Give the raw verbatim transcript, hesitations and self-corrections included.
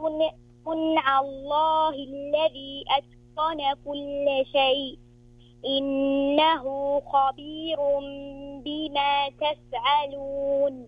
صنع الله الذي أتقن كل شيء إنه خبير بما تفعلون.